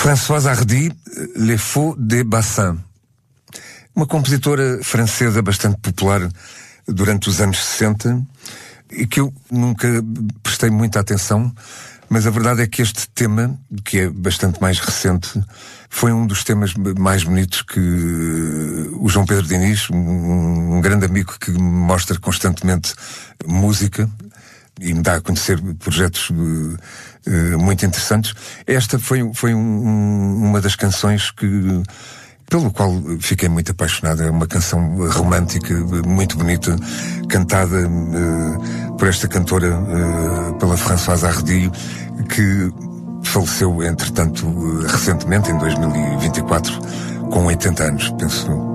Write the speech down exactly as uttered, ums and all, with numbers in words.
Françoise Hardy, Les Feux des Bassins. Uma compositora francesa bastante popular durante os anos sessenta e que eu nunca prestei muita atenção, mas a verdade é que este tema, que é bastante mais recente, foi um dos temas mais bonitos que o João Pedro Diniz, um, um grande amigo que me mostra constantemente música e me dá a conhecer projetos uh, uh, muito interessantes. Esta foi, foi um, um, uma das canções que, pelo qual fiquei muito apaixonado. É uma canção romântica, muito bonita, cantada uh, por esta cantora, uh, pela Françoise Hardy, que faleceu, entretanto, uh, recentemente, em dois mil e vinte e quatro, com oitenta anos, penso.